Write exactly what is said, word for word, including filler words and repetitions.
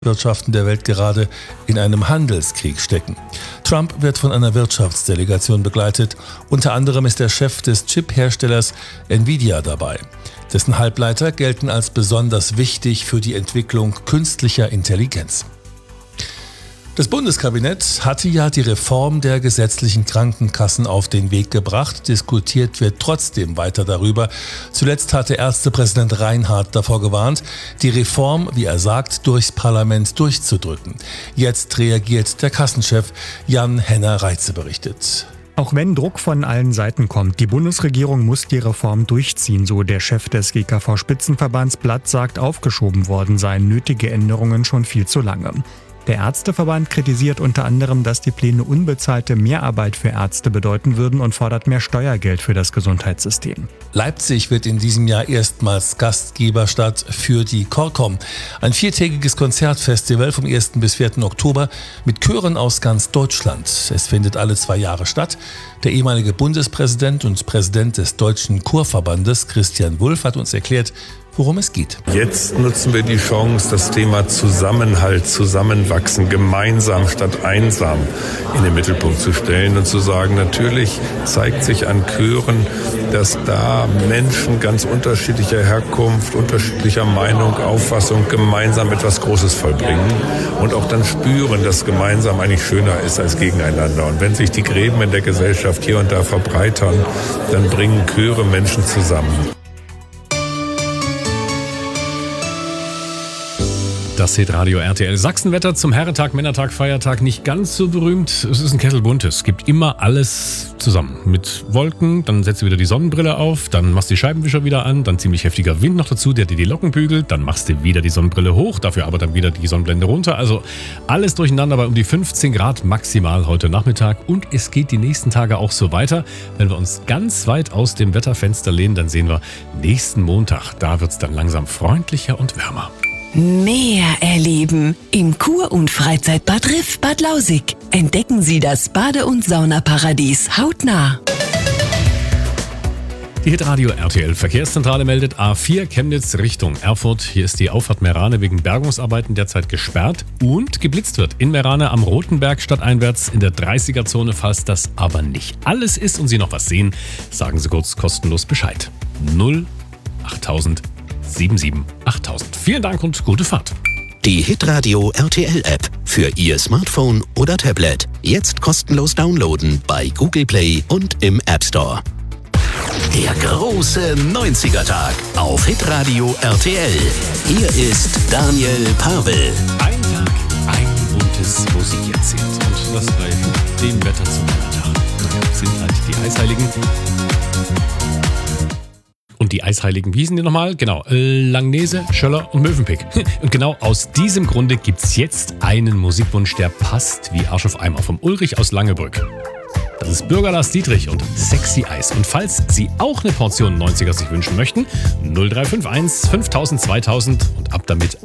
Wirtschaften der Welt gerade in einem Handelskrieg stecken. Trump wird von einer Wirtschaftsdelegation begleitet. Unter anderem ist der Chef des Chip-Herstellers Nvidia dabei. Dessen Halbleiter gelten als besonders wichtig für die Entwicklung künstlicher Intelligenz. Das Bundeskabinett hatte ja die Reform der gesetzlichen Krankenkassen auf den Weg gebracht. Diskutiert wird trotzdem weiter darüber. Zuletzt hatte Ärztepräsident Reinhardt davor gewarnt, die Reform, wie er sagt, durchs Parlament durchzudrücken. Jetzt reagiert der Kassenchef. Jan Henner-Reitze berichtet. Auch wenn Druck von allen Seiten kommt, die Bundesregierung muss die Reform durchziehen, so der Chef des G K V-Spitzenverbands Blatt sagt, aufgeschoben worden seien nötige Änderungen schon viel zu lange. Der Ärzteverband kritisiert unter anderem, dass die Pläne unbezahlte Mehrarbeit für Ärzte bedeuten würden und fordert mehr Steuergeld für das Gesundheitssystem. Leipzig wird in diesem Jahr erstmals Gastgeberstadt für die CORCOM. Ein viertägiges Konzertfestival vom ersten bis vierten Oktober mit Chören aus ganz Deutschland. Es findet alle zwei Jahre statt. Der ehemalige Bundespräsident und Präsident des Deutschen Chorverbandes Christian Wulff hat uns erklärt, worum es geht. Jetzt nutzen wir die Chance, das Thema Zusammenhalt, Zusammenwachsen, gemeinsam statt einsam in den Mittelpunkt zu stellen und zu sagen, natürlich zeigt sich an Chören, dass da Menschen ganz unterschiedlicher Herkunft, unterschiedlicher Meinung, Auffassung gemeinsam etwas Großes vollbringen und auch dann spüren, dass gemeinsam eigentlich schöner ist als gegeneinander. Und wenn sich die Gräben in der Gesellschaft hier und da verbreitern, dann bringen Chöre Menschen zusammen. Das Hitradio R T L Sachsenwetter zum Herrentag, Männertag, Feiertag nicht ganz so berühmt. Es ist ein Kessel bunt. Es gibt immer alles zusammen. Mit Wolken, dann setzt du wieder die Sonnenbrille auf, dann machst du die Scheibenwischer wieder an, dann ziemlich heftiger Wind noch dazu, der dir die Locken bügelt, dann machst du wieder die Sonnenbrille hoch, dafür aber dann wieder die Sonnenblende runter. Also alles durcheinander bei um die fünfzehn Grad maximal heute Nachmittag. Und es geht die nächsten Tage auch so weiter. Wenn wir uns ganz weit aus dem Wetterfenster lehnen, dann sehen wir nächsten Montag, da wird es dann langsam freundlicher und wärmer. Mehr erleben im Kur- und Freizeitbad Riff Bad Lausick. Entdecken Sie das Bade- und Saunaparadies hautnah. Die Hitradio R T L Verkehrszentrale meldet A vier Chemnitz Richtung Erfurt. Hier ist die Auffahrt Merane wegen Bergungsarbeiten derzeit gesperrt und geblitzt wird in Merane am Rotenberg stadteinwärts in der dreißiger-Zone. Falls das aber nicht alles ist und Sie noch was sehen, sagen Sie kurz kostenlos Bescheid. null achttausend sieben sieben achttausend. Vielen Dank und gute Fahrt. Die Hitradio R T L App für Ihr Smartphone oder Tablet. Jetzt kostenlos downloaden bei Google Play und im App Store. Der große neunziger-Tag auf Hitradio R T L. Hier ist Daniel Pavel. Ein Tag, ein buntes Musikjahrzehnt. Und das bei dem Wetter zum Männertag. Sind halt die Eisheiligen. Und die Eisheiligen, wie hießen die nochmal? Genau, Langnese, Schöller und Mövenpick. Und genau aus diesem Grunde gibt's jetzt einen Musikwunsch, der passt wie Arsch auf Eimer, vom Ulrich aus Langebrück. Das ist Bürger Lars Dietrich und Sexy Eis. Und falls Sie auch eine Portion neunziger sich wünschen möchten, null drei fünf eins fünftausend zweitausend und ab damit